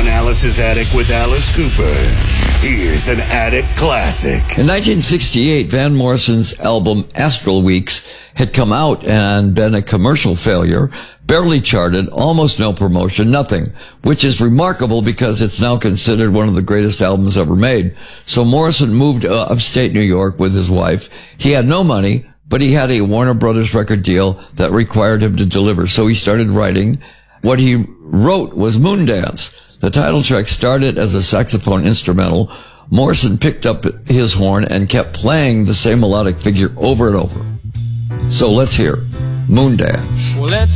on Alice's Attic with Alice Cooper. Here's an Attic classic. In 1968, Van Morrison's album Astral Weeks had come out and been a commercial failure, barely charted, almost no promotion, nothing, which is remarkable because it's now considered one of the greatest albums ever made. So Morrison moved upstate New York with his wife. He had no money, but he had a Warner Brothers record deal that required him to deliver. So he started writing. What he wrote was Moondance. The title track started as a saxophone instrumental. Morrison picked up his horn and kept playing the same melodic figure over and over. So let's hear Moondance. Well, let's